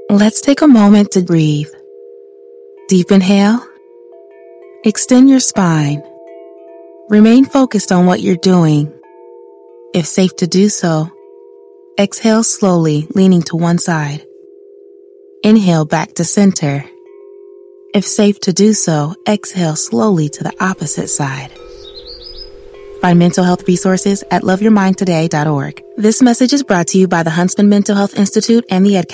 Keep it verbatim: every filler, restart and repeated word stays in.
Let's take a moment to breathe. Deep inhale. Extend your spine. Remain focused on what you're doing. If safe to do so, exhale slowly, leaning to one side. Inhale back to center. If safe to do so, exhale slowly to the opposite side. Find mental health resources at love your mind today dot org. This message is brought to you by the Huntsman Mental Health Institute and the Ed